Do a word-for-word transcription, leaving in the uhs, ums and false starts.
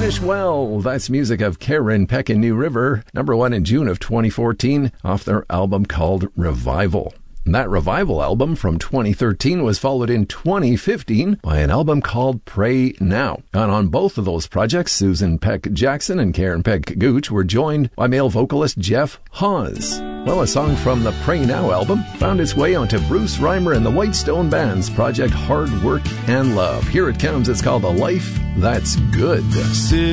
Finish Well. That's music of Karen Peck and New River, number one in June of twenty fourteen, off their album called Revival. That Revival album from twenty thirteen was followed in twenty fifteen by an album called Pray Now. And on both of those projects, Susan Peck Jackson and Karen Peck Gooch were joined by male vocalist Jeff Hawes. Well, a song from the Pray Now album found its way onto Bruce Reimer and the Whitestone Band's project Hard Work and Love. Here it comes. It's called A Life That's Good.